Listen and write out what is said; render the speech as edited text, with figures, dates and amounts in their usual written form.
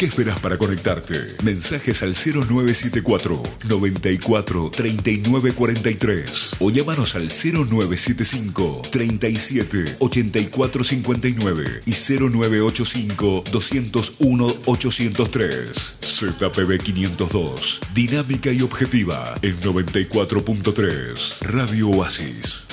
¿Qué esperás para conectarte? Mensajes al 0974 94 39 43 o llámanos al 0975 37 84 59 y 0985 201 803. ZPB 502, dinámica y objetiva en 94.3 Radio Oasis.